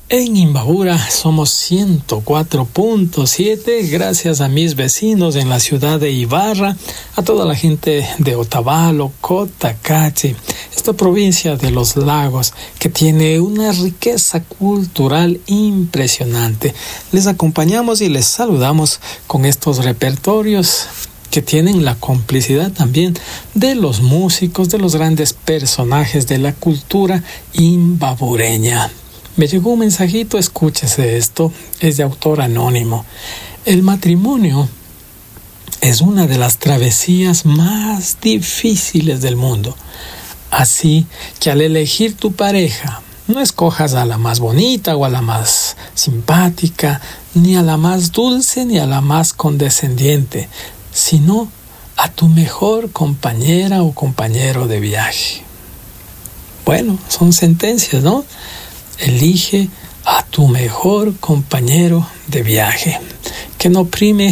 En Imbabura somos 104.7, gracias a mis vecinos en la ciudad de Ibarra, a toda la gente de Otavalo, Cotacachi, esta provincia de los lagos que tiene una riqueza cultural impresionante. Les acompañamos y les saludamos con estos repertorios que tienen la complicidad también de los músicos, de los grandes personajes de la cultura imbabureña. Me llegó un mensajito, escúchese esto, es de autor anónimo. El matrimonio es una de las travesías más difíciles del mundo. Así que al elegir tu pareja, no escojas a la más bonita o a la más simpática, ni a la más dulce ni a la más condescendiente, sino a tu mejor compañera o compañero de viaje. Bueno, son sentencias, ¿no? Elige a tu mejor compañero de viaje, que no prime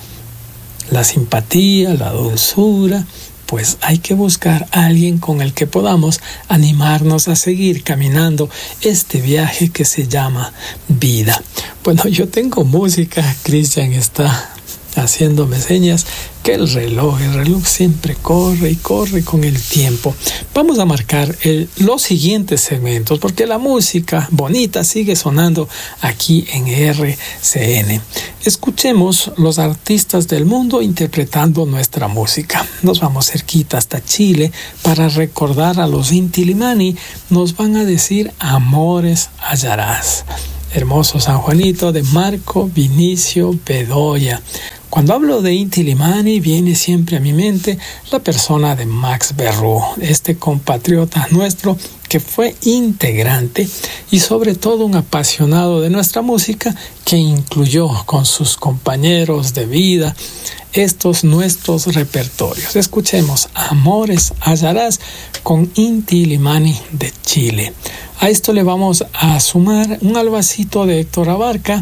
la simpatía, la dulzura, pues hay que buscar a alguien con el que podamos animarnos a seguir caminando este viaje que se llama vida. Bueno, yo tengo música, Cristian está haciéndome señas que el reloj siempre corre y corre con el tiempo. Vamos a marcar los siguientes segmentos porque la música bonita sigue sonando aquí en RCN. Escuchemos los artistas del mundo interpretando nuestra música. Nos vamos cerquita hasta Chile para recordar a los Inti Illimani. Nos van a decir Amores hallarás. Hermoso San Juanito de Marco Vinicio Bedoya. Cuando hablo de Inti Illimani viene siempre a mi mente la persona de Max Berrú, este compatriota nuestro que fue integrante y sobre todo un apasionado de nuestra música que incluyó con sus compañeros de vida estos nuestros repertorios. Escuchemos Amores hallarás con Inti Illimani de Chile. A esto le vamos a sumar un albacito de Héctor Abarca,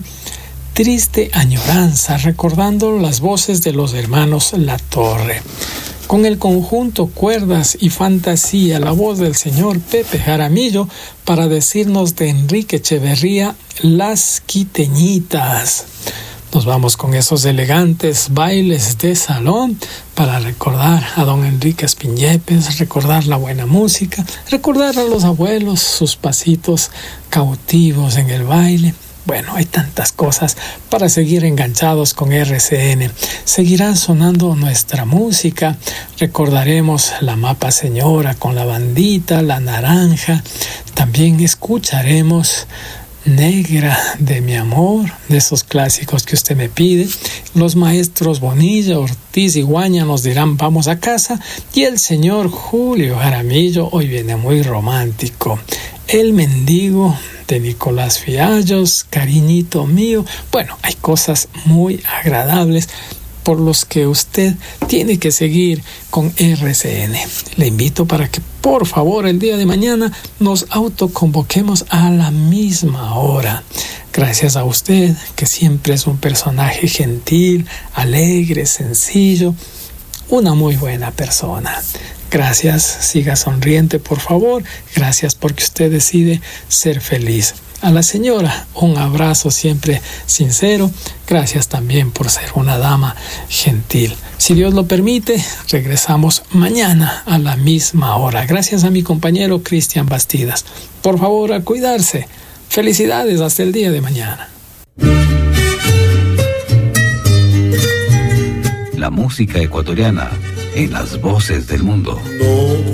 Triste añoranza, recordando las voces de los hermanos La Torre. Con el conjunto Cuerdas y Fantasía, la voz del señor Pepe Jaramillo para decirnos de Enrique Echeverría, Las Quiteñitas. Nos vamos con esos elegantes bailes de salón para recordar a don Enrique Espiñepes, recordar la buena música, recordar a los abuelos, sus pasitos cautivos en el baile. Bueno, hay tantas cosas para seguir enganchados con RCN. Seguirá sonando nuestra música. Recordaremos La Mapa Señora con la bandita, La Naranja. También escucharemos Negra de mi amor, de esos clásicos que usted me pide. Los maestros Bonilla, Ortiz y Guaña nos dirán vamos a casa. Y el señor Julio Jaramillo hoy viene muy romántico. El mendigo de Nicolás Fiallos, Cariñito mío. Bueno, hay cosas muy agradables por los que usted tiene que seguir con RCN. Le invito para que por favor el día de mañana nos autoconvoquemos a la misma hora. Gracias a usted, que siempre es un personaje gentil, alegre, sencillo, una muy buena persona. Gracias, siga sonriente por favor. Gracias porque usted decide ser feliz. A la señora, un abrazo siempre sincero. Gracias también por ser una dama gentil. Si Dios lo permite, regresamos mañana a la misma hora. Gracias a mi compañero Cristian Bastidas. Por favor, a cuidarse. Felicidades hasta el día de mañana. La música ecuatoriana en las voces del mundo.